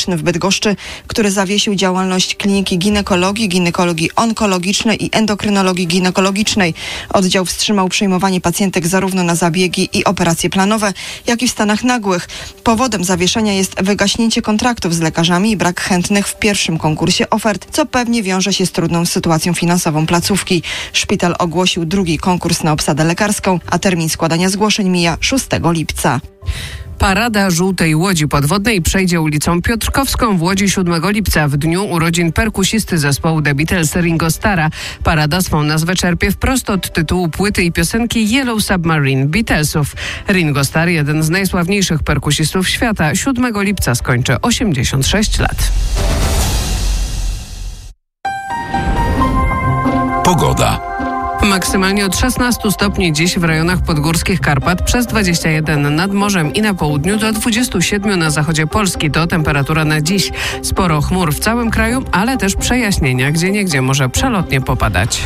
medyczny w Bydgoszczy, który zawiesił działalność kliniki ginekologii onkologicznej i endokrynologii ginekologicznej. Oddział wstrzymał przyjmowanie pacjentek zarówno na zabiegi i operacje planowe, jak i w stanach nagłych. Powodem zawieszenia jest wygaśnięcie kontraktów z lekarzami i brak chętnych w pierwszym konkursie ofert, co pewnie wiąże się z trudną sytuacją finansową placówki. Szpital ogłosił drugi konkurs na obsadę lekarską, a termin składania zgłoszeń mija 6 lipca. Parada Żółtej Łodzi Podwodnej przejdzie ulicą Piotrkowską w Łodzi 7 lipca, w dniu urodzin perkusisty zespołu The Beatles Ringo Starra. Parada swą nazwę czerpie wprost od tytułu płyty i piosenki Yellow Submarine Beatlesów. Ringo Starr, jeden z najsławniejszych perkusistów świata, 7 lipca skończy 86 lat. Pogoda. Maksymalnie od 16 stopni dziś w rejonach podgórskich Karpat, przez 21 nad morzem i na południu, do 27 na zachodzie Polski. To temperatura na dziś. Sporo chmur w całym kraju, ale też przejaśnienia, gdzieniegdzie może przelotnie popadać.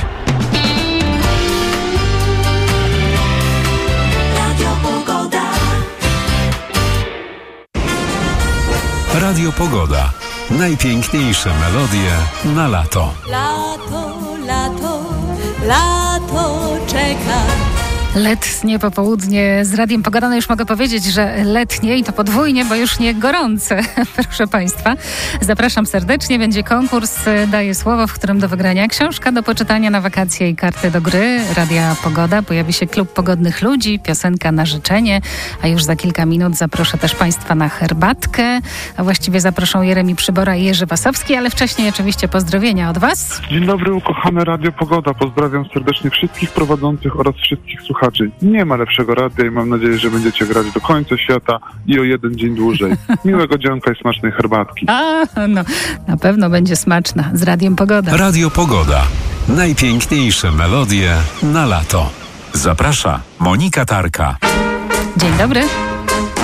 Radio Pogoda. Najpiękniejsze melodie na lato. Lato, lato, lato czeka. Letnie popołudnie z Radiem Pogoda. No już mogę powiedzieć, że letnie i to podwójnie, bo już nie gorące. Proszę Państwa, zapraszam serdecznie. Będzie konkurs Daję Słowo, w którym do wygrania książka do poczytania na wakacje i karty do gry Radia Pogoda. Pojawi się klub pogodnych ludzi, piosenka na życzenie, a już za kilka minut zaproszę też Państwa na herbatkę, a właściwie zaproszą Jeremi Przybora i Jerzy Wasowski, ale wcześniej oczywiście pozdrowienia od Was. Dzień dobry, ukochane Radio Pogoda. Pozdrawiam serdecznie wszystkich prowadzących oraz wszystkich słuchaczy. Nie ma lepszego radia i mam nadzieję, że będziecie grać do końca świata i o 1 dzień dłużej. Miłego dzionka i smacznej herbatki. No, na pewno będzie smaczna z Radiem Pogoda. Radio Pogoda. Najpiękniejsze melodie na lato. Zaprasza Monika Tarka. Dzień dobry.